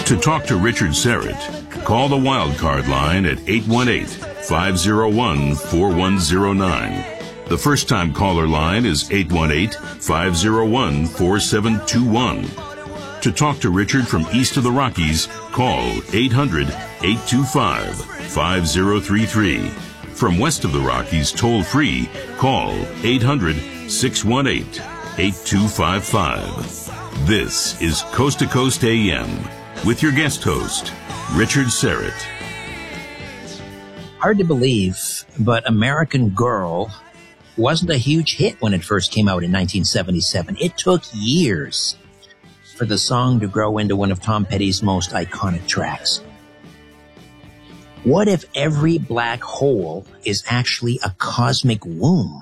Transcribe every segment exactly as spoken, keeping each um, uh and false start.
To talk to Richard Syrett, call the Wildcard line at eight one eight, five oh one, four one oh nine. The first-time caller line is eight one eight, five oh one, four seven two one. To talk to Richard from east of the Rockies, call eight hundred, eight two five, five oh three three. From west of the Rockies, toll-free, call eight hundred, six one eight, eight two five five. This is Coast to Coast A M with your guest host, Richard Syrett. Hard to believe, but American Girl wasn't a huge hit when it first came out in nineteen seventy-seven. It took years for the song to grow into one of Tom Petty's most iconic tracks. What if every black hole is actually a cosmic womb?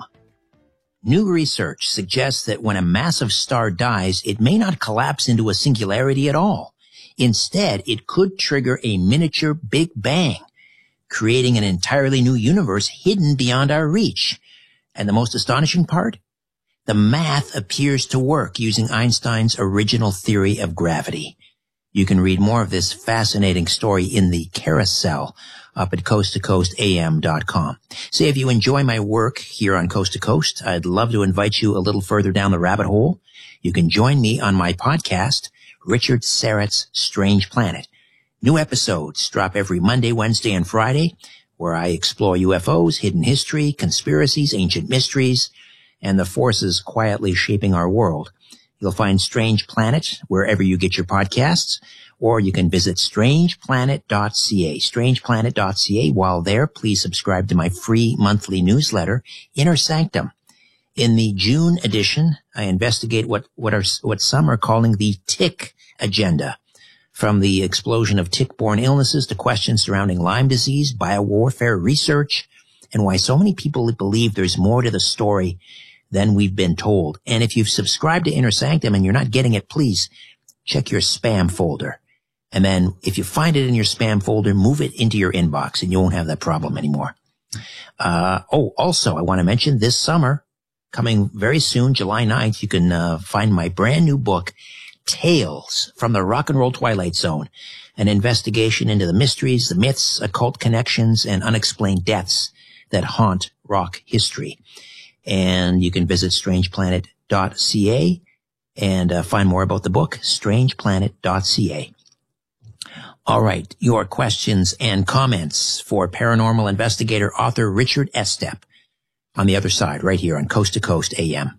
New research suggests that when a massive star dies, it may not collapse into a singularity at all. Instead, it could trigger a miniature Big Bang, creating an entirely new universe hidden beyond our reach. And the most astonishing part? The math appears to work using Einstein's original theory of gravity. You can read more of this fascinating story in the carousel up at coast to coast A M dot com. Say, if you enjoy my work here on Coast to Coast, I'd love to invite you a little further down the rabbit hole. You can join me on my podcast, Richard Syrett's Strange Planet. New episodes drop every Monday, Wednesday, and Friday, where I explore U F Os, hidden history, conspiracies, ancient mysteries, and the forces quietly shaping our world. You'll find Strange Planet wherever you get your podcasts, or you can visit strange planet dot c a, strange planet dot c a. While there, please subscribe to my free monthly newsletter, Inner Sanctum. In the June edition, I investigate what, what are, what some are calling the tick agenda. From the explosion of tick-borne illnesses to questions surrounding Lyme disease, biowarfare research, and why so many people believe there's more to the story than we've been told. And if you've subscribed to Inner Sanctum and you're not getting it, please check your spam folder. And then if you find it in your spam folder, move it into your inbox and you won't have that problem anymore. Uh, oh, also, I want to mention this summer, coming very soon, July ninth, you can uh, find my brand new book, Tales from the Rock and Roll Twilight Zone, an investigation into the mysteries, the myths, occult connections, and unexplained deaths that haunt rock history. And you can visit strange planet dot c a and uh, find more about the book, strange planet dot c a. All right, your questions and comments for paranormal investigator author Richard Estep on the other side, right here on Coast to Coast A M.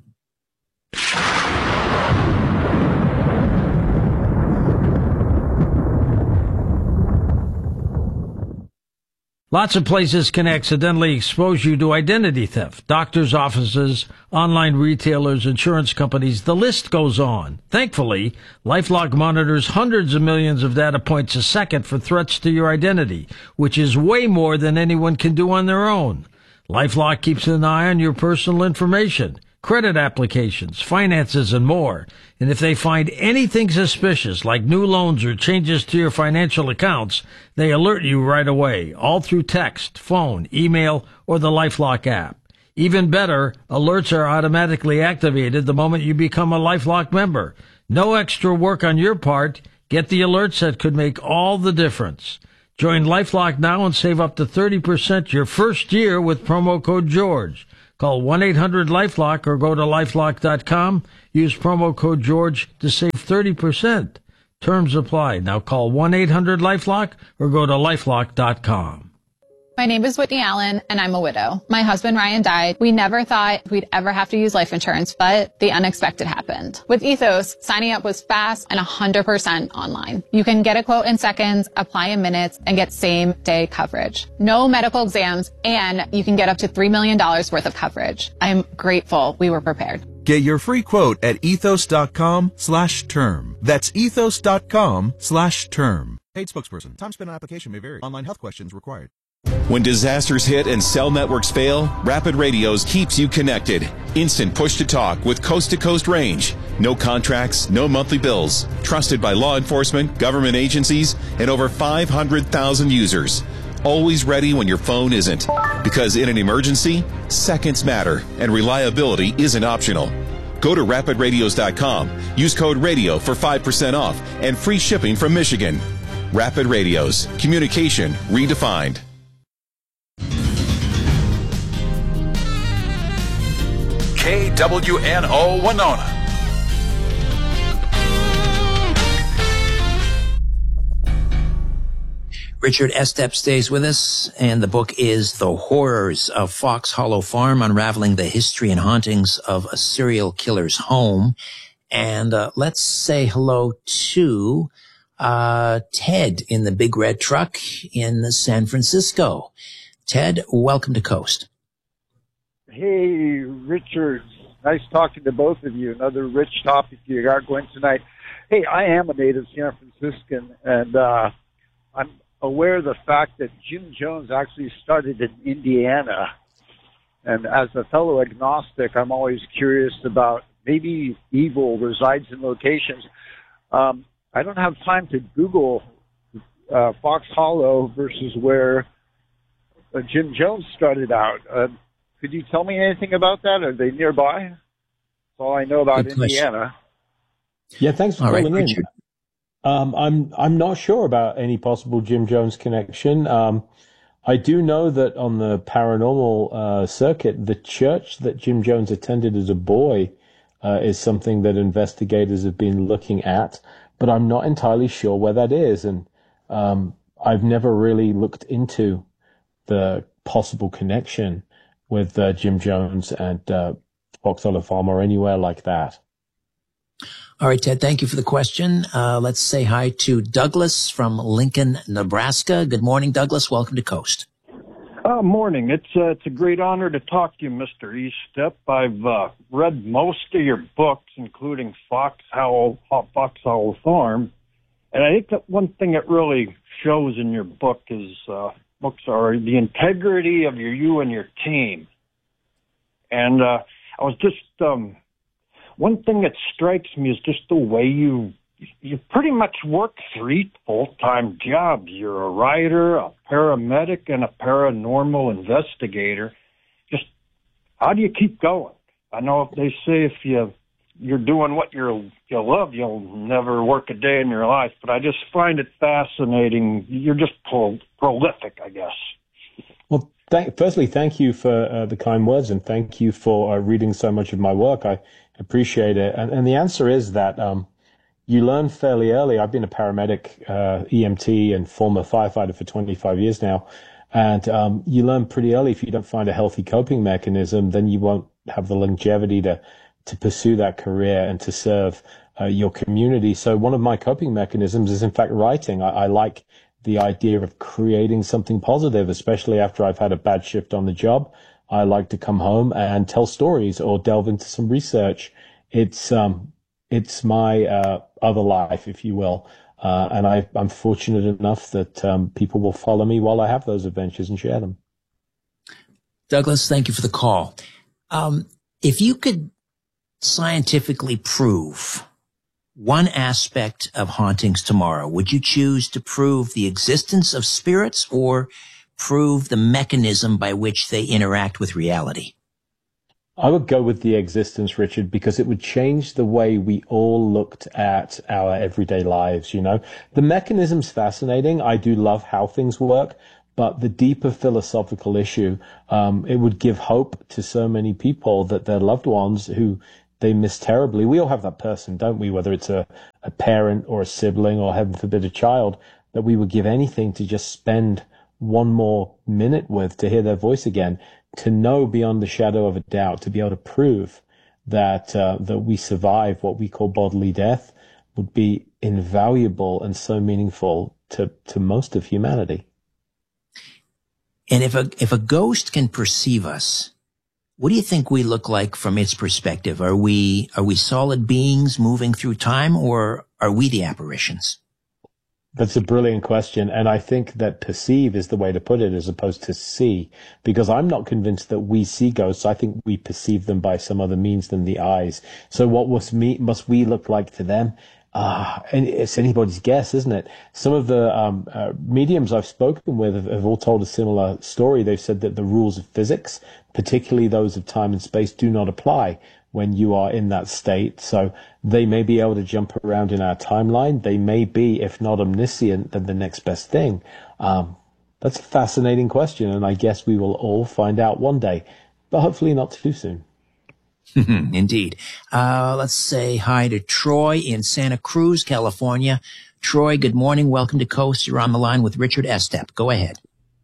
Lots of places can accidentally expose you to identity theft. Doctors' offices, online retailers, insurance companies, the list goes on. Thankfully, LifeLock monitors hundreds of millions of data points a second for threats to your identity, which is way more than anyone can do on their own. LifeLock keeps an eye on your personal information, credit applications, finances, and more. And if they find anything suspicious, like new loans or changes to your financial accounts, they alert you right away, all through text, phone, email, or the LifeLock app. Even better, alerts are automatically activated the moment you become a LifeLock member. No extra work on your part. Get the alerts that could make all the difference. Join LifeLock now and save up to thirty percent your first year with promo code George. Call one eight hundred LifeLock or go to lifelock dot com. Use promo code George to save thirty percent. Terms apply. Now call one eight hundred LifeLock or go to lifelock dot com. My name is Whitney Allen, and I'm a widow. My husband, Ryan, died. We never thought we'd ever have to use life insurance, but the unexpected happened. With Ethos, signing up was fast and one hundred percent online. You can get a quote in seconds, apply in minutes, and get same-day coverage. No medical exams, and you can get up to three million dollars worth of coverage. I'm grateful we were prepared. Get your free quote at ethos.com slash term. That's ethos.com slash term. Paid spokesperson. Time spent on application may vary. Online health questions required. When disasters hit and cell networks fail, Rapid Radios keeps you connected. Instant push-to-talk with coast-to-coast range. No contracts, no monthly bills. Trusted by law enforcement, government agencies, and over five hundred thousand users. Always ready when your phone isn't. Because in an emergency, seconds matter, and reliability isn't optional. Go to rapid radios dot com. Use code RADIO for five percent off and free shipping from Michigan. Rapid Radios. Communication redefined. K W N O Winona. Richard Estep stays with us, and the book is The Horrors of Fox Hollow Farm, Unraveling the History and Hauntings of a Serial Killer's Home. And uh, let's say hello to uh, Ted in the big red truck in San Francisco. Ted, welcome to Coast. Hey, Richard. Nice talking to both of you. Another rich topic you got going tonight. Hey, I am a native San Franciscan, and uh, I'm aware of the fact that Jim Jones actually started in Indiana. And as a fellow agnostic, I'm always curious about maybe evil resides in locations. Um, I don't have time to Google uh, Fox Hollow versus where uh, Jim Jones started out. Uh, could you tell me anything about that? Are they nearby? That's all I know about Indiana. Yeah, thanks for all calling right, in. Um, I'm I'm not sure about any possible Jim Jones connection. Um, I do know that on the paranormal uh, circuit, the church that Jim Jones attended as a boy uh, is something that investigators have been looking at, but I'm not entirely sure where that is, and um, I've never really looked into the possible connection with uh, Jim Jones and uh, Fox Hollow Farm or anywhere like that. All right, Ted, thank you for the question. Uh, let's say hi to Douglas from Lincoln, Nebraska. Good morning, Douglas. Welcome to Coast. Uh, morning. It's uh, it's a great honor to talk to you, Mister Estep. I've uh, read most of your books, including Fox Hollow, Fox Hollow Farm, and I think that one thing that really shows in your book is uh, books are the integrity of your you and your team. And uh, I was just um, one thing that strikes me is just the way you you pretty much work three full-time jobs. You're a writer, a paramedic, and a paranormal investigator. Just how do you keep going? I know if they say if you you're doing what you you love, you'll never work a day in your life. But I just find it fascinating. You're just pro- prolific, I guess. Well, thank, firstly, thank you for uh, the kind words, and thank you for uh, reading so much of my work. I appreciate it. And, and the answer is that um, you learn fairly early. I've been a paramedic, uh, E M T, and former firefighter for twenty-five years now. And um, you learn pretty early if you don't find a healthy coping mechanism, then you won't have the longevity to to pursue that career and to serve uh, your community. So one of my coping mechanisms is, in fact, writing. I, I like the idea of creating something positive, especially after I've had a bad shift on the job. I like to come home and tell stories or delve into some research. It's um, it's my uh, other life, if you will. Uh, and I, I'm fortunate enough that um, people will follow me while I have those adventures and share them. Douglas, thank you for the call. Um, if you could scientifically prove one aspect of hauntings tomorrow, would you choose to prove the existence of spirits or prove the mechanism by which they interact with reality? I would go with the existence, Richard, because it would change the way we all looked at our everyday lives, you know. The mechanism's fascinating. I do love how things work, but the deeper philosophical issue, um, it would give hope to so many people that their loved ones who they miss terribly. We all have that person, don't we? Whether it's a, a parent or a sibling or, heaven forbid, a child, that we would give anything to just spend one more minute with, to hear their voice again, to know beyond the shadow of a doubt, to be able to prove that uh, that we survive what we call bodily death would be invaluable and so meaningful to, to most of humanity. And if a if a ghost can perceive us, what do you think we look like from its perspective? Are we are we solid beings moving through time, or are we the apparitions? That's a brilliant question, and I think that perceive is the way to put it as opposed to see, because I'm not convinced that we see ghosts. I think we perceive them by some other means than the eyes. So what must, me, must we look like to them? Ah, and it's anybody's guess, isn't it? Some of the um, uh, mediums I've spoken with have, have all told a similar story. They've said that the rules of physics, particularly those of time and space, do not apply when you are in that state. So they may be able to jump around in our timeline. They may be, if not omniscient, then the next best thing. Um, that's a fascinating question, and I guess we will all find out one day, but hopefully not too soon. Indeed. Uh, let's say hi to Troy in Santa Cruz, California. Troy, good morning. Welcome to Coast. You're on the line with Richard Estep. Go ahead.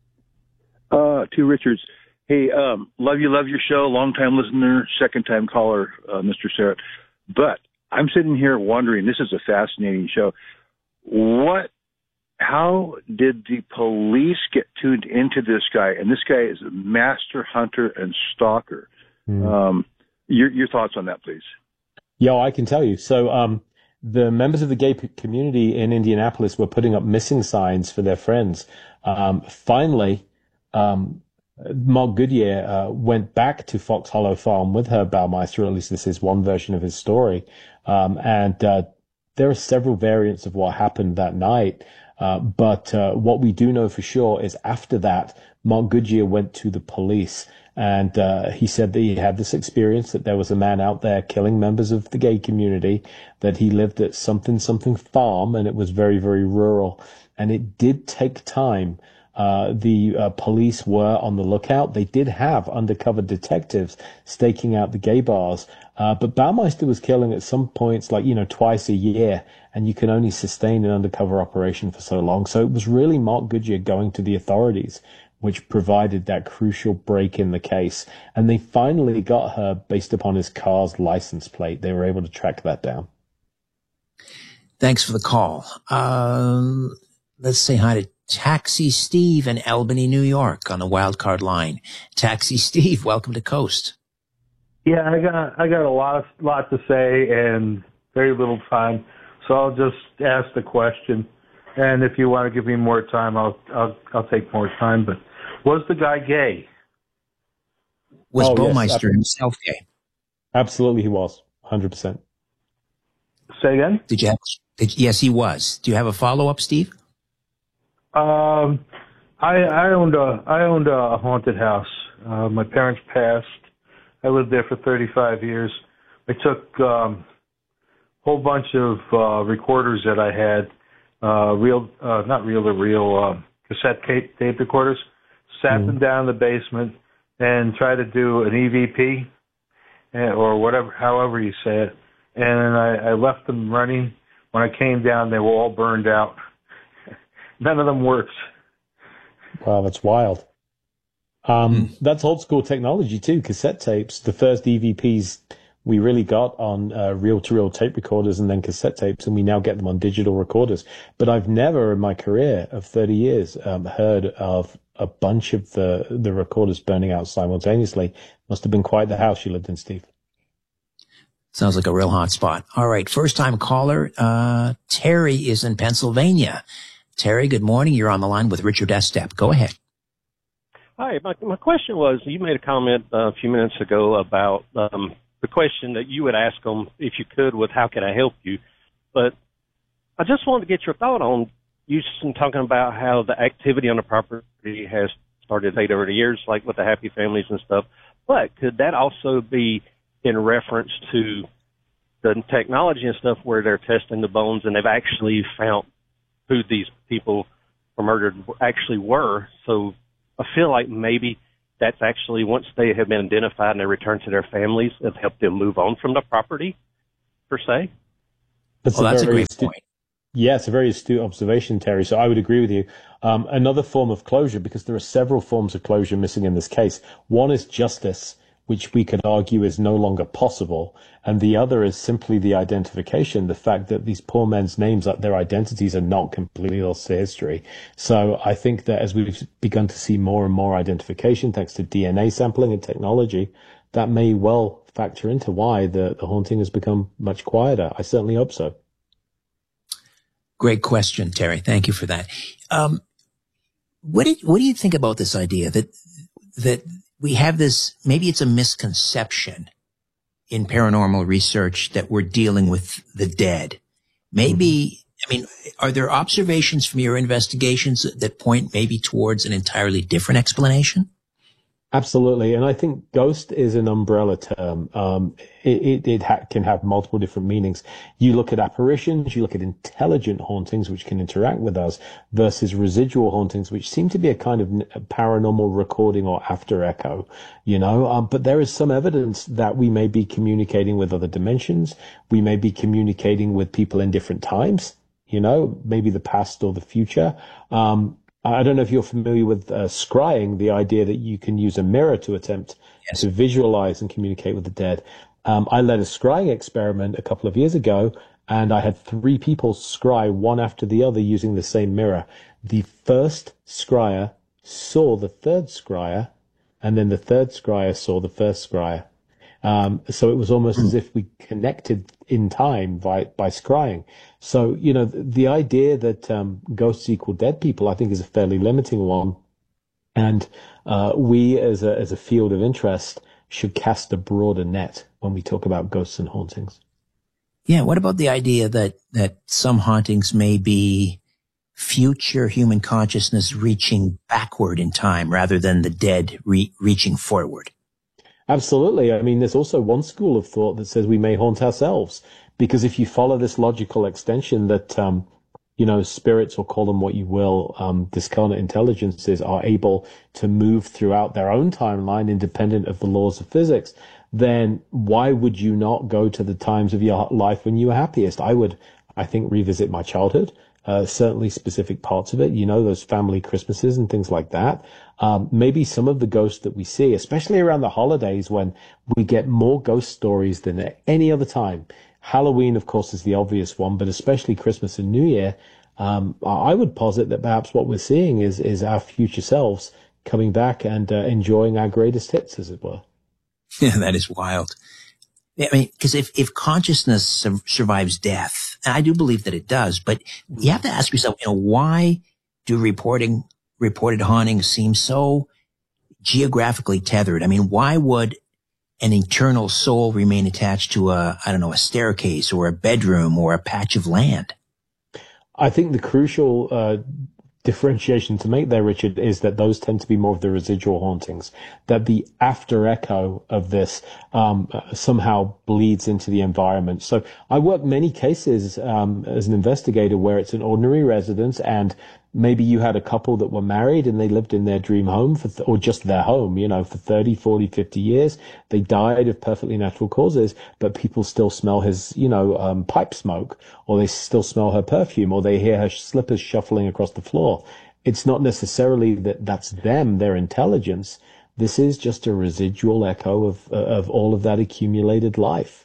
Uh, to Richards. Hey, um, love you, love your show. Long-time listener, second-time caller, uh, Mister Sarrett. But I'm sitting here wondering, this is a fascinating show. What, how did the police get tuned into this guy? And this guy is a master hunter and stalker. Mm. Um, your, your thoughts on that, please. Yeah, I can tell you. So, um, the members of the gay community in Indianapolis were putting up missing signs for their friends. Um, finally, um, Mark Goodyear uh, went back to Fox Hollow Farm with Herb Baumeister, or at least this is one version of his story. Um, and uh, there are several variants of what happened that night. Uh, but uh, what we do know for sure is after that, Mark Goodyear went to the police. And uh, he said that he had this experience, that there was a man out there killing members of the gay community, that he lived at something, something farm, and it was very, very rural. And it did take time. Uh, the uh, police were on the lookout. They did have undercover detectives staking out the gay bars. Uh, but Baumeister was killing at some points, like, you know, twice a year, and you can only sustain an undercover operation for so long. So it was really Mark Goodyear going to the authorities which provided that crucial break in the case. And they finally got her based upon his car's license plate. They were able to track that down. Thanks for the call. Um, let's say hi to Taxi Steve in Albany, New York on the wildcard line. Taxi Steve, welcome to Coast. Yeah, I got I got a lot of, lot to say and very little time, so I'll just ask the question. And if you want to give me more time, I'll I'll I'll take more time. But was the guy gay? Was oh, Baumeister yes, himself gay? Absolutely, he was. one hundred percent. Say again? Did you have, did, yes, he was. Do you have a follow-up, Steve? Um, I I owned a I owned a haunted house. Uh, my parents passed. I lived there for thirty-five years. I took um, a whole bunch of uh, recorders that I had, uh, real uh, not reel to reel, uh, cassette tape, tape recorders, sat mm. them down in the basement, and tried to do an E V P or whatever, however you say it. And I, I left them running. When I came down, they were all burned out. None of them worked. Wow, that's wild. Um, mm. That's old school technology too. Cassette tapes. The first E V Ps we really got on uh, reel-to-reel tape recorders and then cassette tapes, and we now get them on digital recorders. But I've never in my career of thirty years um, heard of a bunch of the, the recorders burning out simultaneously. Must have been quite the house you lived in, Steve. Sounds like a real hot spot. All right, first-time caller, uh, Terry is in Pennsylvania. Terry, good morning. You're on the line with Richard Estep. Go ahead. Hi, my, my question was, you made a comment uh, a few minutes ago about um, the question that you would ask them if you could with how can I help you? But I just wanted to get your thought on you talking about how the activity on the property has started late over the years, like with the happy families and stuff. But could that also be in reference to the technology and stuff where they're testing the bones and they've actually found who these people were murdered actually were? So I feel like maybe that's actually, once they have been identified and they return to their families, it'll help them move on from the property, per se. That's, well, a, that's very a great astute, point. Yeah, it's a very astute observation, Terry. So I would agree with you. Um, another form of closure, because there are several forms of closure missing in this case. One is justice, which we could argue is no longer possible. And the other is simply the identification, the fact that these poor men's names, their identities are not completely lost to history. So I think that as we've begun to see more and more identification, thanks to D N A sampling and technology, that may well factor into why the, the haunting has become much quieter. I certainly hope so. Great question, Terry. Thank you for that. Um, what do, what do you think about this idea that, that we have this, maybe it's a misconception in paranormal research that we're dealing with the dead. Maybe, mm-hmm. I mean, are there observations from your investigations that point maybe towards an entirely different explanation? Absolutely. And I think ghost is an umbrella term. Um, it it, it ha- can have multiple different meanings. You look at apparitions, you look at intelligent hauntings, which can interact with us, versus residual hauntings, which seem to be a kind of paranormal recording or after echo, you know. Um, but there is some evidence that we may be communicating with other dimensions. We may be communicating with people in different times, you know, maybe the past or the future. Um, I don't know if you're familiar with uh, scrying, the idea that you can use a mirror to attempt yes. to visualize and communicate with the dead. Um, I led a scrying experiment a couple of years ago, and I had three people scry one after the other using the same mirror. The first scryer saw the third scryer, and then the third scryer saw the first scryer. Um, so it was almost mm. as if we connected in time by, by scrying. So, you know, the, the idea that um, ghosts equal dead people, I think, is a fairly limiting one. And uh, we, as a, as a field of interest, should cast a broader net when we talk about ghosts and hauntings. Yeah, what about the idea that, that some hauntings may be future human consciousness reaching backward in time rather than the dead re- reaching forward? Absolutely. I mean, there's also one school of thought that says we may haunt ourselves, because if you follow this logical extension that, um, you know, spirits, or call them what you will, um, discarnate intelligences are able to move throughout their own timeline independent of the laws of physics, then why would you not go to the times of your life when you were happiest? I would, I think, revisit my childhood. Uh, certainly specific parts of it, you know, those family Christmases and things like that. Um, maybe some of the ghosts that we see, especially around the holidays when we get more ghost stories than at any other time. Halloween, of course, is the obvious one, but especially Christmas and New Year. Um, I would posit that perhaps what we're seeing is, is our future selves coming back and uh, enjoying our greatest hits, as it were. Yeah, that is wild. I mean, because if, if consciousness su- survives death, and I do believe that it does, but you have to ask yourself, you know, why do reporting, reported hauntings seem so geographically tethered? I mean, why would an eternal soul remain attached to a, I don't know, a staircase or a bedroom or a patch of land? I think the crucial uh, differentiation to make there, Richard, is that those tend to be more of the residual hauntings, that the after echo of this um, somehow bleeds into the environment. So I work many cases um, as an investigator where it's an ordinary residence, and maybe you had a couple that were married and they lived in their dream home for, th- or just their home, you know, for thirty, forty, fifty years. They died of perfectly natural causes, but people still smell his, you know, um, pipe smoke, or they still smell her perfume, or they hear her slippers shuffling across the floor. It's not necessarily that that's them, their intelligence. This is just a residual echo of, of all of that accumulated life.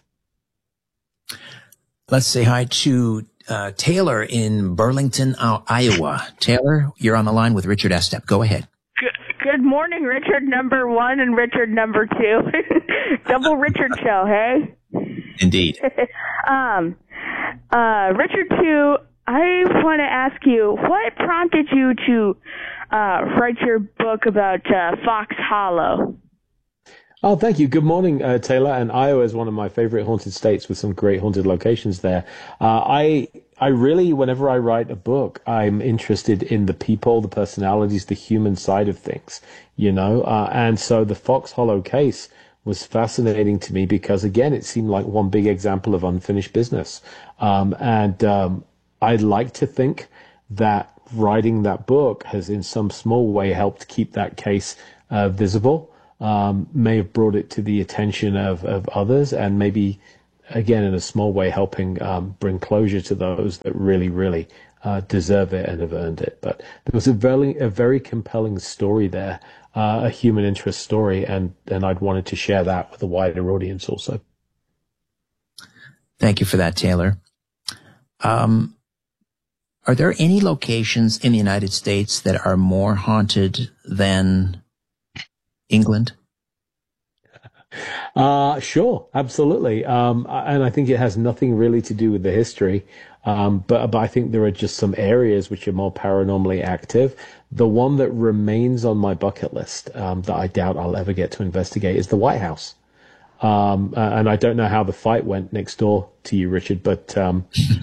Let's say hi to Uh, Taylor in Burlington, uh, Iowa. Taylor, you're on the line with Richard Estep. Go ahead. Good, good morning, Richard number one and Richard number two. Double Richard show, hey? Indeed. um, uh, Richard two, I want to ask you, what prompted you to uh, write your book about uh, Fox Hollow? Oh, thank you. Good morning, uh, Taylor. And Iowa is one of my favorite haunted states with some great haunted locations there. Uh, I, I really, whenever I write a book, I'm interested in the people, the personalities, the human side of things, you know, uh, and so the Fox Hollow case was fascinating to me because, again, it seemed like one big example of unfinished business. Um, and, um, I'd like to think that writing that book has in some small way helped keep that case, uh, visible. Um, may have brought it to the attention of, of others, and maybe, again, in a small way, helping um, bring closure to those that really, really uh, deserve it and have earned it. But there was a very, a very compelling story there, uh, a human interest story, and, and I'd wanted to share that with a wider audience also. Thank you for that, Taylor. Um, are there any locations in the United States that are more haunted than England? Uh, sure, absolutely. Um, and I think it has nothing really to do with the history. Um, but, but I think there are just some areas which are more paranormally active. The one that remains on my bucket list, um, that I doubt I'll ever get to investigate is the White House. Um, and I don't know how the fight went next door to you, Richard, but um,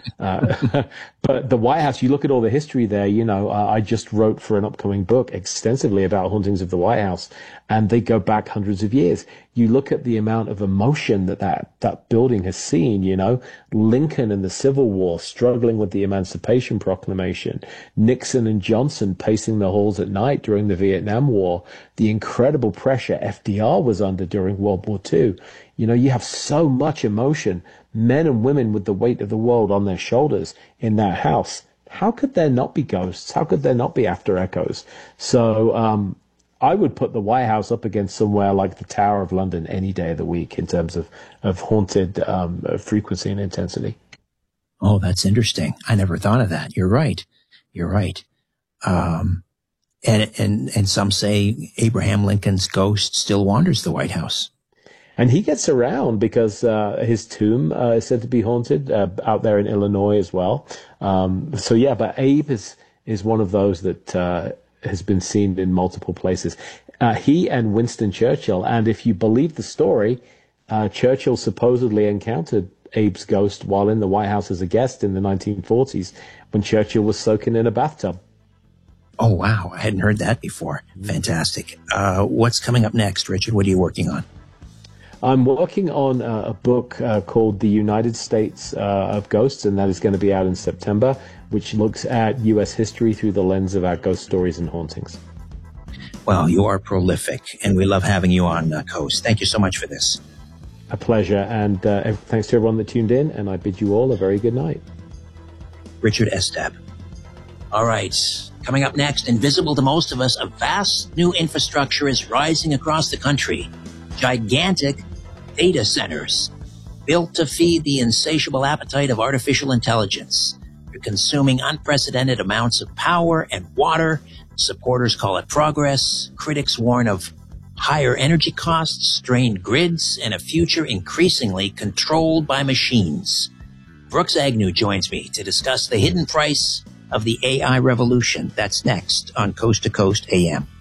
uh, but the White House, you look at all the history there, you know, uh, I just wrote for an upcoming book extensively about hauntings of the White House, and they go back hundreds of years. You look at the amount of emotion that that, that building has seen, you know, Lincoln and the Civil War struggling with the Emancipation Proclamation, Nixon and Johnson pacing the halls at night during the Vietnam War, the incredible pressure F D R was under during World War Two. You know, you have so much emotion, men and women with the weight of the world on their shoulders in that house. How could there not be ghosts? How could there not be after echoes? So um, I would put the White House up against somewhere like the Tower of London any day of the week in terms of, of haunted um, frequency and intensity. Oh, that's interesting. I never thought of that. You're right. You're right. Um, and, and, and some say Abraham Lincoln's ghost still wanders the White House. And he gets around because uh, his tomb uh, is said to be haunted uh, out there in Illinois as well. Um, so, yeah, but Abe is, is one of those that uh, has been seen in multiple places. Uh, he and Winston Churchill, and if you believe the story, uh, Churchill supposedly encountered Abe's ghost while in the White House as a guest in the nineteen forties when Churchill was soaking in a bathtub. Oh, wow. I hadn't heard that before. Fantastic. Uh, what's coming up next, Richard? What are you working on? I'm working on uh, a book uh, called The United States uh, of Ghosts, and that is going to be out in September, which looks at U S history through the lens of our ghost stories and hauntings. Well, you are prolific, and we love having you on, uh, Coast. Thank you so much for this. A pleasure, and uh, thanks to everyone that tuned in, and I bid you all a very good night. Richard Estep. All right. Coming up next, invisible to most of us, a vast new infrastructure is rising across the country. Gigantic data centers built to feed the insatiable appetite of artificial intelligence. They're consuming unprecedented amounts of power and water. Supporters call it progress. Critics warn of higher energy costs, strained grids, and a future increasingly controlled by machines. Brooks Agnew joins me to discuss the hidden price of the A I revolution. That's next on Coast to Coast A M.